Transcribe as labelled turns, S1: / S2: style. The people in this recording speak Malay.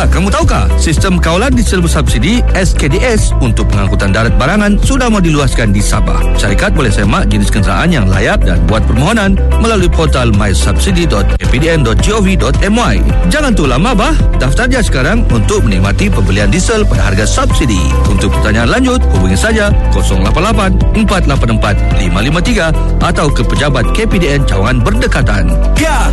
S1: kamu tahukah? Sistem kawalan diesel bersubsidi SKDS untuk pengangkutan darat barangan sudah mau diluaskan di Sabah. Syarikat boleh semak jenis kenderaan yang layak dan buat permohonan melalui portal mysubsidi.apdn.gov.my. Jangan tunggu lama bah, daftar je sekarang untuk menikmati pembelian diesel pada harga subsidi. Untuk pertanyaan lanjut, hubungi saja 088 484 553 atau ke pejabat KPDN cawangan berdekatan.
S2: Ya,